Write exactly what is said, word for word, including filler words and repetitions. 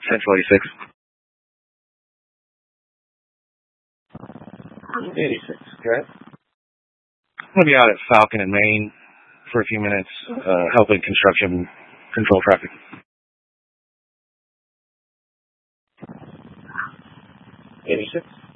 Central eighty-six. eighty-six, okay. I'm going to be out at Falcon in Maine for a few minutes, uh, helping construction control traffic. eighty-six.